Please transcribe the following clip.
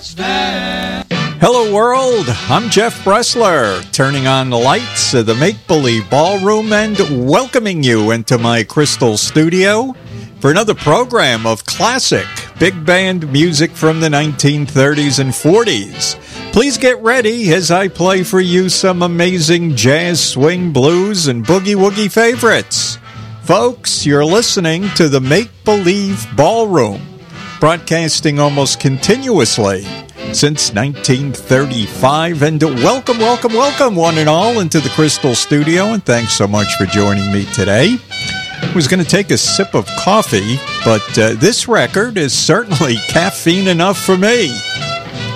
stand. Hello, world. I'm Jeff Bressler, turning on the lights of the Make Believe Ballroom and welcoming you into my crystal studio for another program of classic big band music from the 1930s and 40s. Please get ready as I play for you some amazing jazz, swing, blues, and boogie-woogie favorites. Folks, you're listening to the Make Believe Ballroom, broadcasting almost continuously since 1935. And welcome, welcome, welcome, one and all, into the Crystal Studio, and thanks so much for joining me today. I was going to take a sip of coffee, but this record is certainly caffeine enough for me.